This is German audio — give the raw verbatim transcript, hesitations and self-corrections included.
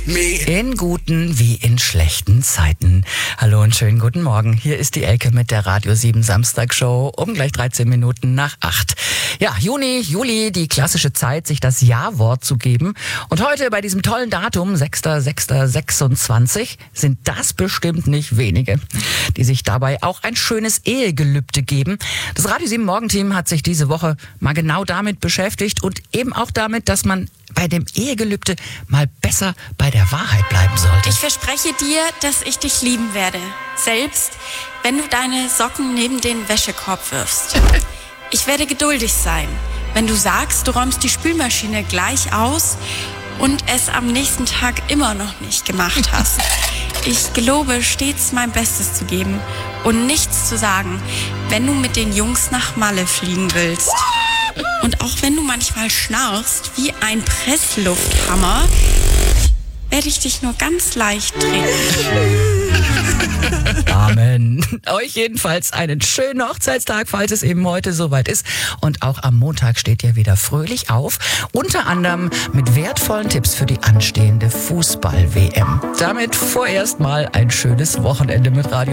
me. In guten wie in schlechten Zeiten. Hallo und schönen guten Morgen. Hier ist die Elke mit der Radio sieben Samstagshow um gleich dreizehn Minuten nach acht. Ja, Juni, Juli, die klassische Zeit, sich das Ja-Wort zu geben. Und heute bei diesem tollen Datum, sechster sechster sechsundzwanzig, sind das bestimmt nicht wenige, die sich dabei auch ein schönes Ehegelübde geben. Das Radio sieben Morgenteam hat sich diese Woche mal genau damit beschäftigt und eben auch damit, dass man bei dem Ehegelübde mal besser bei der Wahrheit bleiben sollte. Ich verspreche dir, dass ich dich lieben werde, selbst wenn du deine Socken neben den Wäschekorb wirfst. Ich werde geduldig sein, wenn du sagst, du räumst die Spülmaschine gleich aus und es am nächsten Tag immer noch nicht gemacht hast. Ich gelobe, stets mein Bestes zu geben und nichts zu sagen, wenn du mit den Jungs nach Malle fliegen willst. Und auch wenn du manchmal schnarchst wie ein Presslufthammer, werde ich dich nur ganz leicht drehen. Amen. Euch jedenfalls einen schönen Hochzeitstag, falls es eben heute soweit ist. Und auch am Montag steht ihr wieder fröhlich auf. Unter anderem mit wertvollen Tipps für die anstehende Fußball-W M. Damit vorerst mal ein schönes Wochenende mit Radio